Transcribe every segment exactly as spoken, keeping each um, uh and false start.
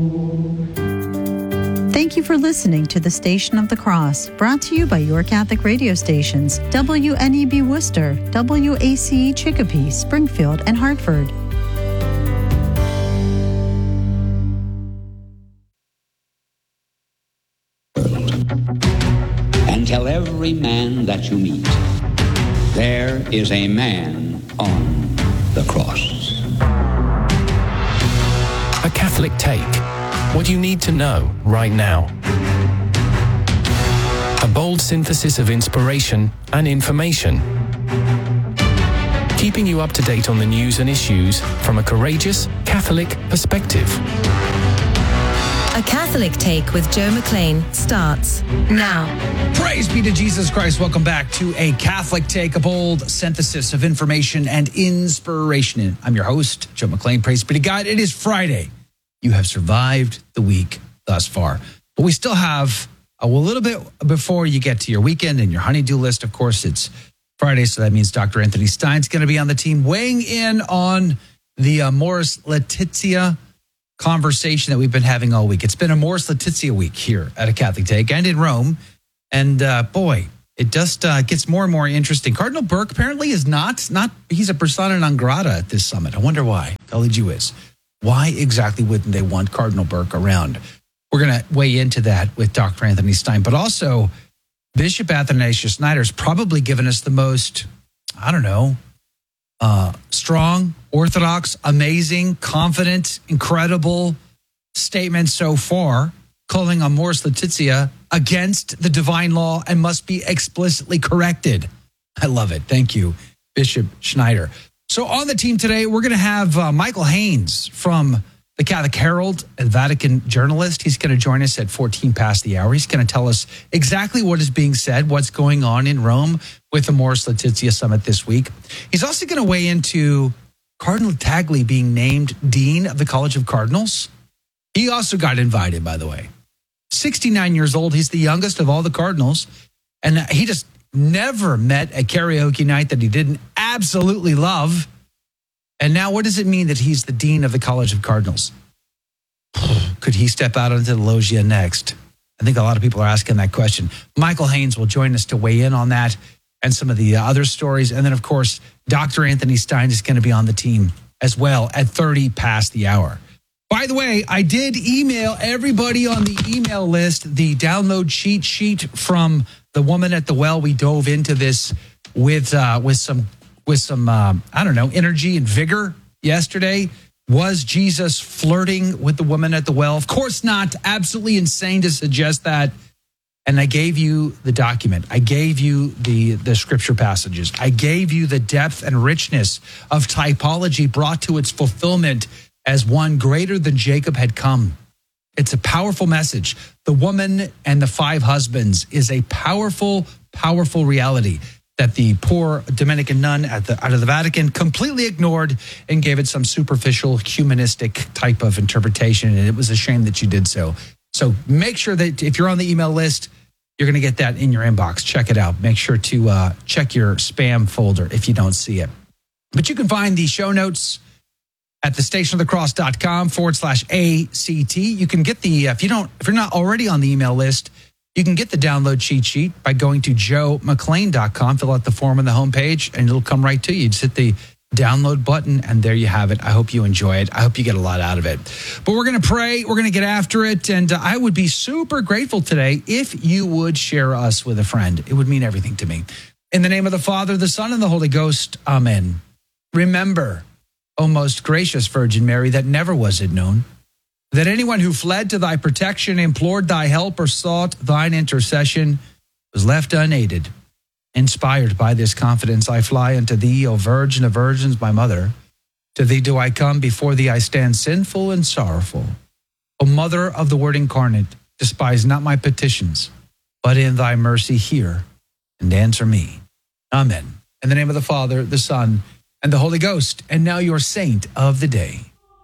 Thank you for listening to the Station of the Cross, brought to you by your Catholic radio stations, W N E B Worcester, W A C E Chicopee, Springfield, and Hartford. And tell every man that you meet, there is a man on the cross. A Catholic Take. What you need to know right now. A bold synthesis of inspiration and information. Keeping you up to date on the news and issues from a courageous Catholic perspective. A Catholic Take with Joe McLean starts now. Praise be to Jesus Christ. Welcome back to A Catholic Take, a bold synthesis of information and inspiration. I'm your host, Joe McLean. Praise be to God. It is Friday. You have survived the week thus far. But we still have a little bit before you get to your weekend and your honey-do list. Of course, it's Friday, so that means Doctor Anthony Stein's going to be on the team weighing in on the uh, Amoris Laetitia conversation that we've been having all week. It's been Amoris Laetitia week here at A Catholic Take and in Rome. And uh, boy, it just uh, gets more and more interesting. Cardinal Burke apparently is not, not, he's a persona non grata at this summit. I wonder why. Golly gee whiz. Why exactly wouldn't they want Cardinal Burke around? We're going to weigh into that with Doctor Anthony Stein, but also Bishop Athanasius Schneider's probably given us the most, I don't know, uh, strong, orthodox, amazing, confident, incredible statement so far, calling Amoris Laetitia against the divine law and must be explicitly corrected. I love it. Thank you, Bishop Schneider. So on the team today, we're going to have uh, Michael Haynes from the Catholic Herald, a Vatican journalist. He's going to join us at fourteen past the hour. He's going to tell us exactly what is being said, what's going on in Rome with the Amoris Laetitia Summit this week. He's also going to weigh into Cardinal Tagle being named Dean of the College of Cardinals. He also got invited, by the way. sixty-nine years old. He's the youngest of all the cardinals. And he just never met a karaoke night that he didn't absolutely love. And now what does it mean that he's the Dean of the College of Cardinals? Could he step out into the loggia next? I think a lot of people are asking that question. Michael Haynes will join us to weigh in on that and some of the other stories. And then, of course, Doctor Anthony Stein is going to be on the team as well at thirty past the hour. By the way, I did email everybody on the email list the download cheat sheet from the woman at the well. We dove into this with uh, with some with some um, I don't know energy and vigor yesterday. Was Jesus flirting with the woman at the well? Of course not. Absolutely insane to suggest that. And I gave you the document. I gave you the the scripture passages. I gave you the depth and richness of typology brought to its fulfillment as one greater than Jacob had come. It's a powerful message. The woman and the five husbands is a powerful, powerful reality that the poor Dominican nun at the, out of the Vatican completely ignored and gave it some superficial humanistic type of interpretation. And it was a shame that you did so. So make sure that if you're on the email list, you're going to get that in your inbox. Check it out. Make sure to uh, check your spam folder if you don't see it. But you can find the show notes at the station of the cross dot com forward slash A C T. You can get the, if you don't, if you're not already on the email list, you can get the download cheat sheet by going to joe mclean dot com, fill out the form on the homepage, and it'll come right to you. Just hit the download button, and there you have it. I hope you enjoy it. I hope you get a lot out of it. But we're going to pray. We're going to get after it. And uh, I would be super grateful today if you would share us with a friend. It would mean everything to me. In the name of the Father, the Son, and the Holy Ghost. Amen. Remember, O most gracious Virgin Mary, that never was it known that anyone who fled to thy protection, implored thy help, or sought thine intercession was left unaided. Inspired by this confidence, I fly unto thee, O Virgin of Virgins, my mother. To thee do I come, before thee I stand sinful and sorrowful. O Mother of the Word incarnate, despise not my petitions, but in thy mercy hear and answer me. Amen. In the name of the Father, the Son, and the Holy Ghost. And now your saint of the day.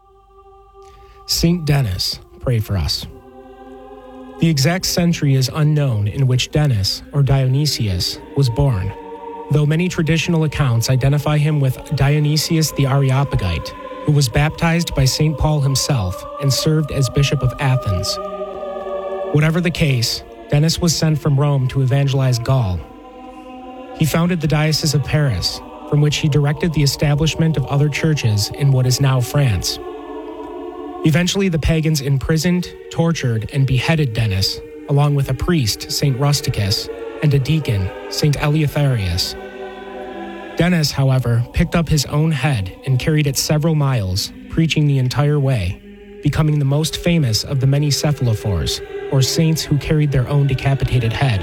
Saint Denis, pray for us. The exact century is unknown in which Denis, or Dionysius, was born, though many traditional accounts identify him with Dionysius the Areopagite, who was baptized by Saint Paul himself and served as Bishop of Athens. Whatever the case, Denis was sent from Rome to evangelize Gaul. He founded the Diocese of Paris, from which he directed the establishment of other churches in what is now France. Eventually, the pagans imprisoned, tortured, and beheaded Denis, along with a priest, Saint Rusticus, and a deacon, Saint Eleutherius. Denis, however, picked up his own head and carried it several miles, preaching the entire way, becoming the most famous of the many cephalophores, or saints who carried their own decapitated head.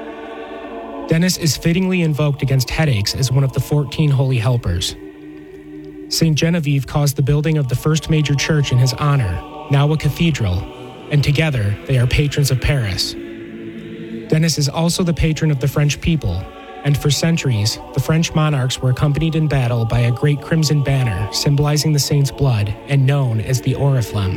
Denis is fittingly invoked against headaches as one of the fourteen holy helpers. Saint Genevieve caused the building of the first major church in his honor, now a cathedral, and together they are patrons of Paris. Denis is also the patron of the French people, and for centuries, the French monarchs were accompanied in battle by a great crimson banner symbolizing the saint's blood and known as the Oriflamme.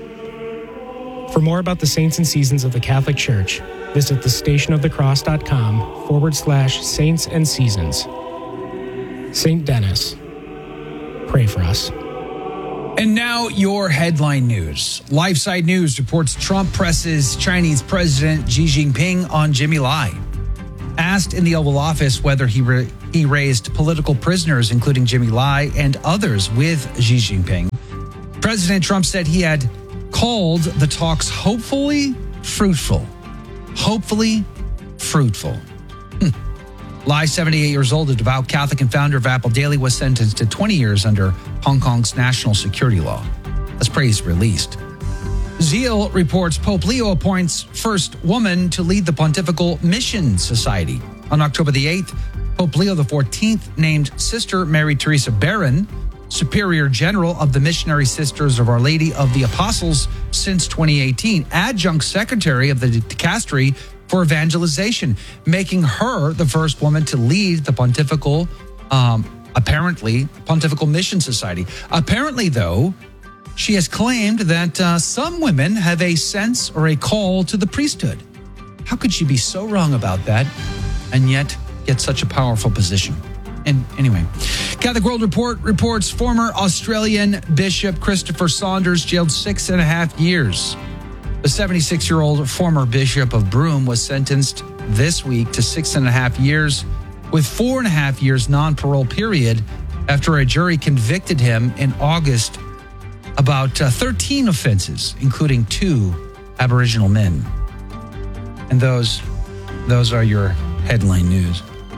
For more about the saints and seasons of the Catholic Church, visit thestationofthecross.com forward slash saints and seasons. Saint Denis, pray for us. And now your headline news. LifeSite News reports Trump presses Chinese President Xi Jinping on Jimmy Lai. Asked in the Oval Office whether he re- he raised political prisoners, including Jimmy Lai and others, with Xi Jinping, President Trump said he had called the talks hopefully fruitful. Hopefully fruitful. Hm. Lai, seventy-eight years old, a devout Catholic and founder of Apple Daily, was sentenced to twenty years under Hong Kong's national security law. Let's pray he's released. Zeal reports Pope Leo appoints first woman to lead the Pontifical Mission Society. On October the eighth, Pope Leo the fourteenth named Sister Mary Teresa Barron Superior General of the Missionary Sisters of Our Lady of the Apostles since twenty eighteen, Adjunct Secretary of the Dicastery for Evangelization, making her the first woman to lead the Pontifical, um, apparently, Pontifical Mission Society. Apparently, though, she has claimed that uh, some women have a sense or a call to the priesthood. How could she be so wrong about that and yet get such a powerful position? And anyway, Catholic World Report reports former Australian Bishop Christopher Saunders jailed six and a half years. The seventy-six-year-old former Bishop of Broome was sentenced this week to six and a half years with four and a half years non-parole period after a jury convicted him in August about uh, thirteen offenses, including two Aboriginal men. And those, those are your headline news.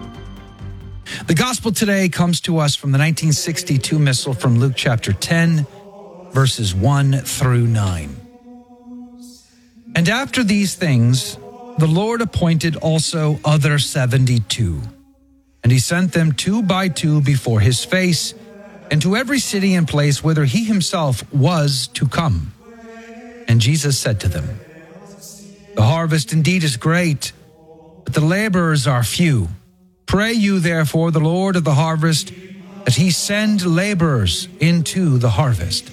The gospel today comes to us from the nineteen sixty-two missal from Luke chapter ten, verses one through nine. And after these things, the Lord appointed also other seventy-two, and he sent them two by two before his face, into every city and place whither he himself was to come. And Jesus said to them, the harvest indeed is great, but the laborers are few. Pray you therefore the Lord of the harvest, that he send laborers into the harvest.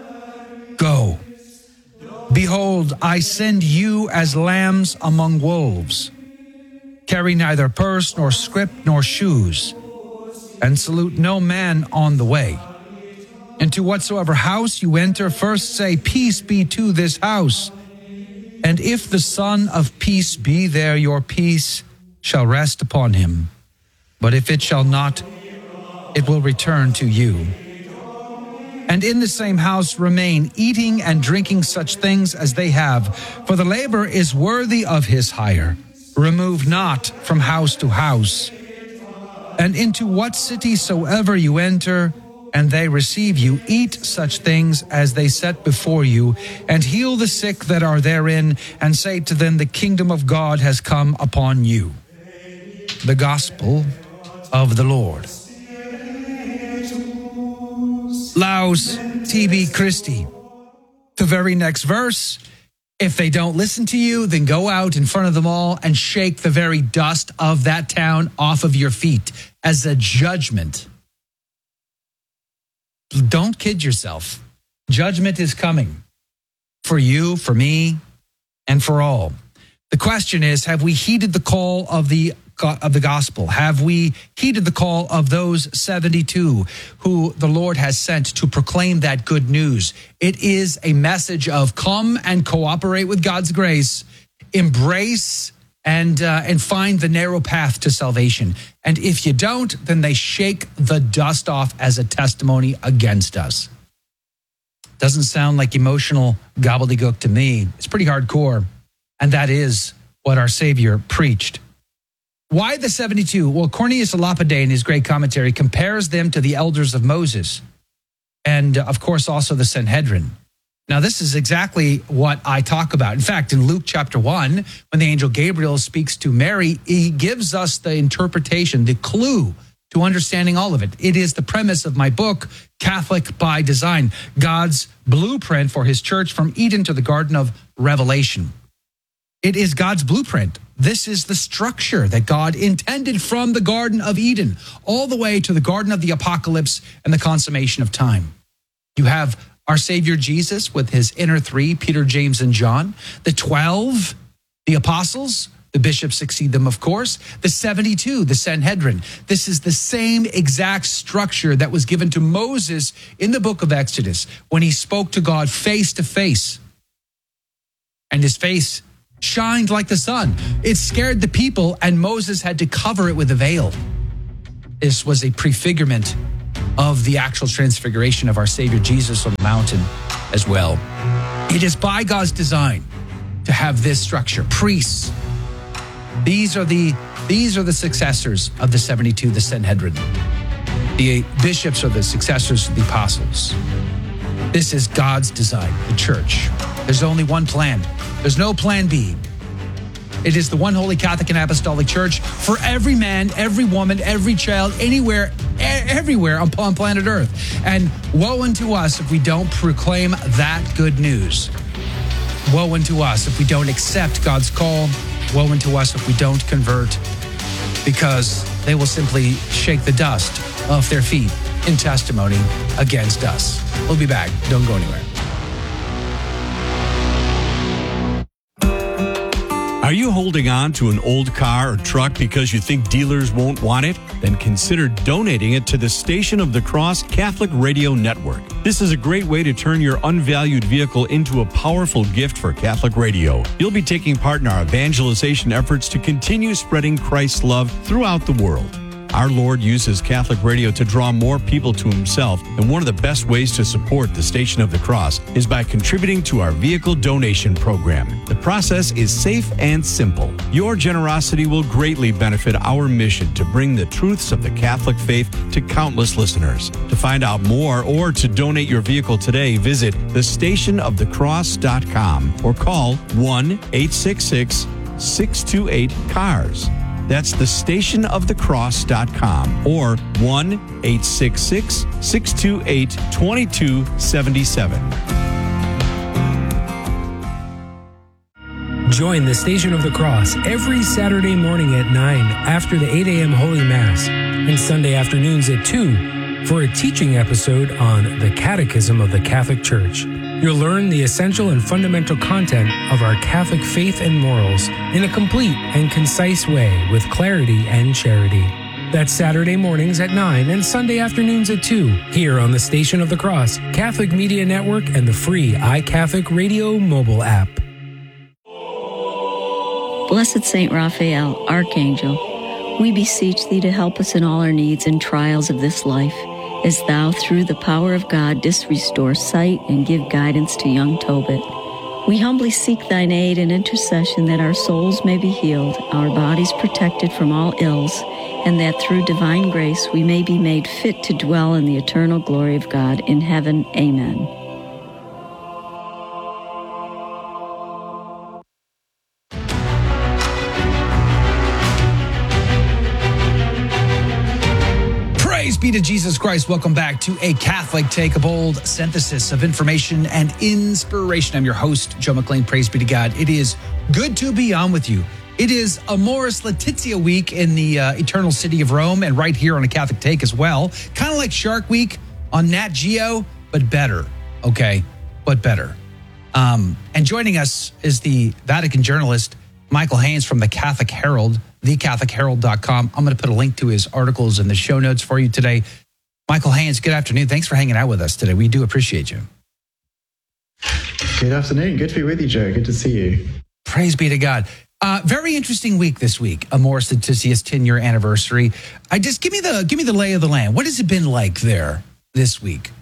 Go. Behold, I send you as lambs among wolves. Carry neither purse, nor scrip, nor shoes, and salute no man on the way. And to whatsoever house you enter, first say, peace be to this house. And if the Son of peace be there, your peace shall rest upon him. But if it shall not, it will return to you. And in the same house remain, eating and drinking such things as they have, for the labor is worthy of his hire. Remove not from house to house. And into what city soever you enter, and they receive you, eat such things as they set before you, and heal the sick that are therein, and say to them, the kingdom of God has come upon you. The gospel of the Lord. Laus tibi Christi. The very next verse, if they don't listen to you, then go out in front of them all and shake the very dust of that town off of your feet as a judgment. Don't kid yourself. Judgment is coming for you, for me, and for all. The question is, have we heeded the call of the of the gospel? Have we heeded the call of those seventy-two who the Lord has sent to proclaim that good news? It is a message of come and cooperate with God's grace, embrace and uh, and find the narrow path to salvation. And if you don't, then they shake the dust off as a testimony against us. Doesn't sound like emotional gobbledygook to me. It's pretty hardcore. And that is what our Savior preached. Why the seventy-two? Well, Cornelius a Lapide in his great commentary compares them to the elders of Moses and, of course, also the Sanhedrin. Now, this is exactly what I talk about. In fact, in Luke chapter one, when the angel Gabriel speaks to Mary, he gives us the interpretation, the clue to understanding all of it. It is the premise of my book, Catholic by Design, God's blueprint for his church from Eden to the Garden of Revelation. It is God's blueprint. This is the structure that God intended from the Garden of Eden all the way to the Garden of the Apocalypse and the consummation of time. You have our Savior Jesus with his inner three, Peter, James, and John, the twelve, the apostles, the bishops succeed them, of course, the seventy-two, the Sanhedrin. This is the same exact structure that was given to Moses in the book of Exodus when he spoke to God face to face. And his face shined like the sun. It scared the people, and Moses had to cover it with a veil. This was a prefigurement of the actual transfiguration of our Savior Jesus on the mountain as well. It is by God's design to have this structure. Priests. These are the these are the successors of the seventy-two, the Sanhedrin. The bishops are the successors of the apostles. This is God's design, the church. There's only one plan. There's no plan B. It is the one holy Catholic and Apostolic Church for every man, every woman, every child, anywhere, everywhere upon planet Earth. And woe unto us if we don't proclaim that good news. Woe unto us if we don't accept God's call. Woe unto us if we don't convert, because they will simply shake the dust off their feet in testimony against us. We'll be back. Don't go anywhere. Are you holding on to an old car or truck because you think dealers won't want it? Then consider donating it to the Station of the Cross Catholic Radio Network. This is a great way to turn your unvalued vehicle into a powerful gift for Catholic radio. You'll be taking part in our evangelization efforts to continue spreading Christ's love throughout the world. Our Lord uses Catholic radio to draw more people to himself, and one of the best ways to support the Station of the Cross is by contributing to our vehicle donation program. The process is safe and simple. Your generosity will greatly benefit our mission to bring the truths of the Catholic faith to countless listeners. To find out more or to donate your vehicle today, visit the station of the cross dot com or call one eight six six, six two eight, C A R S. That's the station of the cross dot com or one eight six six, six two eight, two two seven seven. Join the Station of the Cross every Saturday morning at nine after the eight a.m. Holy Mass and Sunday afternoons at two for a teaching episode on the Catechism of the Catholic Church. You'll learn the essential and fundamental content of our Catholic faith and morals in a complete and concise way with clarity and charity. That's Saturday mornings at nine and Sunday afternoons at two, here on the Station of the Cross, Catholic Media Network, and the free iCatholic Radio mobile app. Blessed Saint Raphael, Archangel, we beseech thee to help us in all our needs and trials of this life, as thou, through the power of God, didst restore sight and give guidance to young Tobit. We humbly seek thine aid and intercession that our souls may be healed, our bodies protected from all ills, and that through divine grace we may be made fit to dwell in the eternal glory of God in heaven. Amen. Praise be to Jesus Christ. Welcome back to a Catholic Take, a bold synthesis of information and inspiration. I'm your host, Joe McLean. Praise be to God. It is good to be on with you. It is Amoris Laetitia week in the uh, eternal city of Rome, and right here on a Catholic Take as well. Kind of like Shark Week on Nat Geo, but better. Okay, but better. Um, and joining us is the Vatican journalist, Michael Haynes from the Catholic Herald. the catholic herald dot com. I'm going to put a link to his articles in the show notes for you today. Michael Haynes, good afternoon. Thanks for hanging out with us today. We do appreciate you. Good afternoon. Good to be with you, Joe. Good to see you. Praise be to God. Uh, very interesting week this week. Amoris Laetitia's ten-year anniversary. I just give me the give me the lay of the land. What has it been like there this week?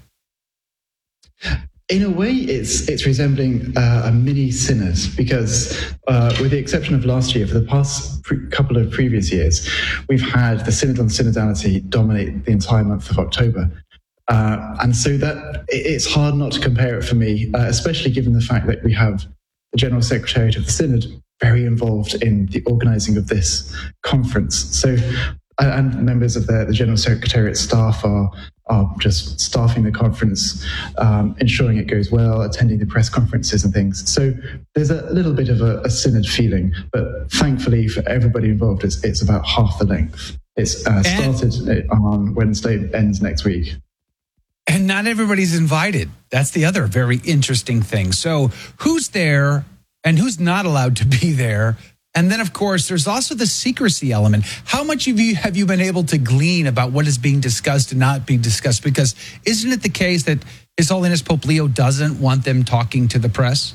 In a way, it's it's resembling uh, a mini synod because, uh, with the exception of last year, for the past pre- couple of previous years, we've had the synod on synodality dominate the entire month of October. Uh, and so that it's hard not to compare it for me, uh, especially given the fact that we have the General Secretariat of the Synod very involved in the organising of this conference. So, and members of the, the General Secretariat staff are are just staffing the conference, um, ensuring it goes well, attending the press conferences and things. So there's a little bit of a, a synod feeling, but thankfully for everybody involved, it's, it's about half the length. It's uh, started on Wednesday, ends next week. And not everybody's invited. That's the other very interesting thing. So who's there and who's not allowed to be there? And then, of course, there's also the secrecy element. How much of you have you been able to glean about what is being discussed and not being discussed? Because isn't it the case that His Holiness Pope Leo doesn't want them talking to the press?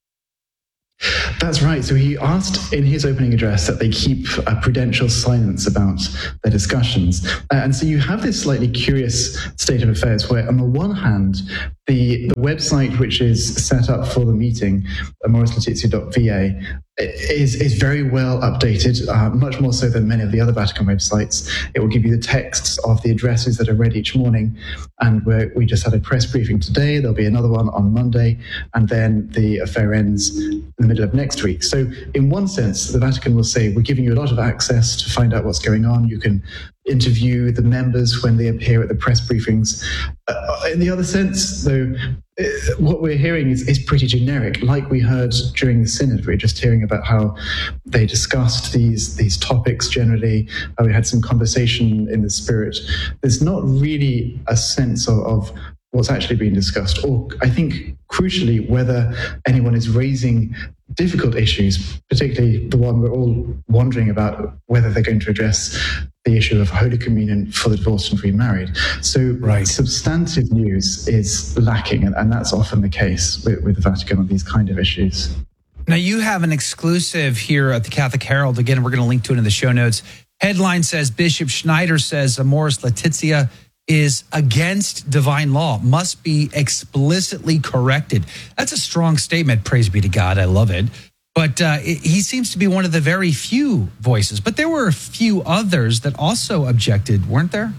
That's right. So he asked in his opening address that they keep a prudential silence about their discussions. Uh, and so you have this slightly curious state of affairs where, on the one hand, the, the website which is set up for the meeting, amoris laetitia dot v a, is, is very well updated, uh, much more so than many of the other Vatican websites. It will give you the texts of the addresses that are read each morning. And we're, we just had a press briefing today. There'll be another one on Monday. And then the affair ends in the middle of next week. So in one sense, the Vatican will say, we're giving you a lot of access to find out what's going on. You can interview the members when they appear at the press briefings. Uh, in the other sense, though, uh, what we're hearing is, is pretty generic. Like we heard during the synod, we're just hearing about how they discussed these these topics generally, how we had some conversation in the spirit. There's not really a sense of, of what's actually being discussed, or I think crucially whether anyone is raising difficult issues, particularly the one we're all wondering about, whether they're going to address the issue of Holy Communion for the divorced and remarried. So right. substantive news is lacking, and, and that's often the case with, with the Vatican on these kind of issues. Now, you have an exclusive here at the Catholic Herald. Again, we're going to link to it in the show notes. Headline says, Bishop Schneider says Amoris Laetitia is against divine law, must be explicitly corrected. That's a strong statement, praise be to God, I love it. But uh, it, he seems to be one of the very few voices. But there were a few others that also objected, weren't there?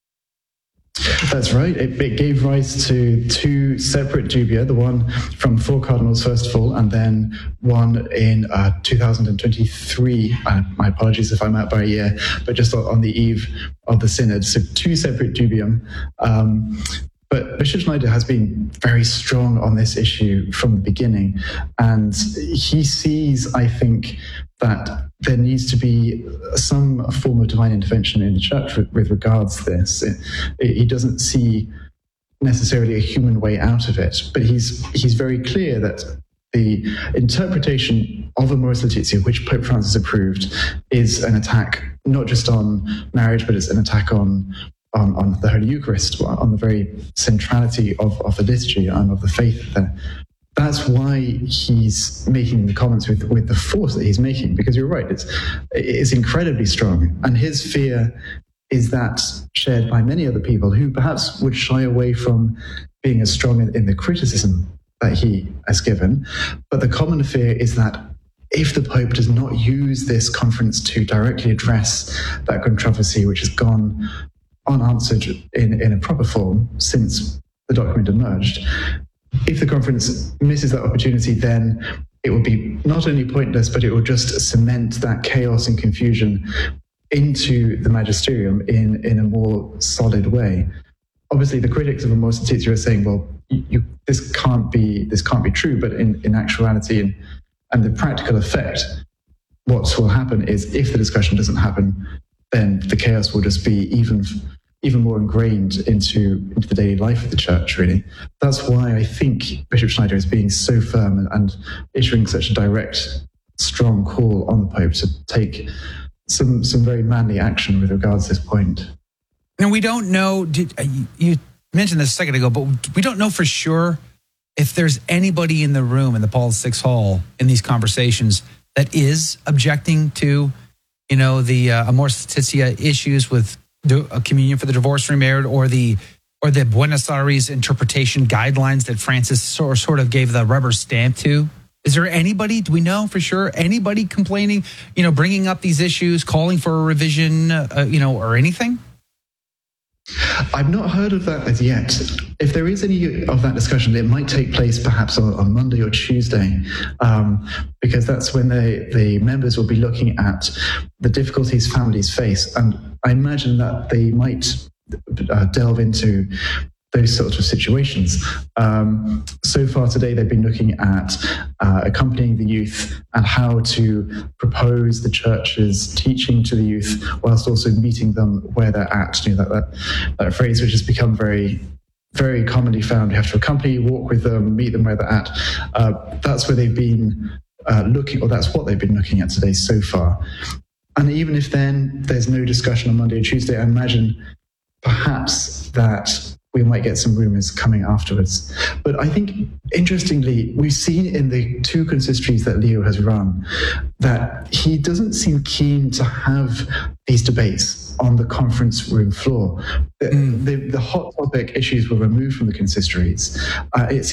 That's right. It, it gave rise to two separate dubia, the one from four cardinals, first of all, and then one in uh, two thousand twenty-three. Uh, my apologies if I'm out by a year, but just on the eve of the synod. So two separate dubium. Um, But Bishop Schneider has been very strong on this issue from the beginning. And he sees, I think, that there needs to be some form of divine intervention in the church with, with regards to this. It, it, he doesn't see necessarily a human way out of it, but he's he's very clear that the interpretation of Amoris Laetitia, which Pope Francis approved, is an attack not just on marriage, but it's an attack on On, on the Holy Eucharist, on the very centrality of, of the liturgy and of the faith there. That's why he's making the comments with, with the force that he's making, because you're right, it's, it's incredibly strong. And his fear is that shared by many other people who perhaps would shy away from being as strong in, in the criticism that he has given. But the common fear is that if the Pope does not use this conference to directly address that controversy, which has gone unanswered in, in a proper form since the document emerged, if the conference misses that opportunity, then it will be not only pointless, but it will just cement that chaos and confusion into the magisterium in, in a more solid way. Obviously, the critics of Amoris Laetitia are saying, well, you, you, this can't be this can't be true, but in, in actuality and, and the practical effect, what will happen is if the discussion doesn't happen, then the chaos will just be even even more ingrained into, into the daily life of the church, really. That's why I think Bishop Schneider is being so firm and, and issuing such a direct, strong call on the Pope to take some some very manly action with regards to this point. Now, we don't know, did, uh, you mentioned this a second ago, but we don't know for sure if there's anybody in the room in the Paul the Sixth Hall in these conversations that is objecting to, you know, the uh, Amor Laetitia issues with a communion for the divorced and remarried, or the or the Buenos Aires interpretation guidelines that Francis sort sort of gave the rubber stamp to. Is there anybody, do we know for sure, anybody complaining, you know, bringing up these issues, calling for a revision, uh, you know, or anything? I've not heard of that as yet. If there is any of that discussion, it might take place perhaps on, on Monday or Tuesday, um, because that's when they, the members will be looking at the difficulties families face. And I imagine that they might uh, delve into those sorts of situations. Um, so far today, they've been looking at uh, accompanying the youth and how to propose the church's teaching to the youth whilst also meeting them where they're at. You know, that, that, that phrase which has become very, very commonly found. You have to accompany, walk with them, meet them where they're at. Uh, that's where they've been uh, looking, or that's what they've been looking at today so far. And even if then there's no discussion on Monday or Tuesday, I imagine perhaps that we might get some rumors coming afterwards. But I think, interestingly, we've seen in the two consistories that Leo has run that he doesn't seem keen to have these debates on the conference room floor. The, mm. the, the hot topic issues were removed from the consistories. Uh, it's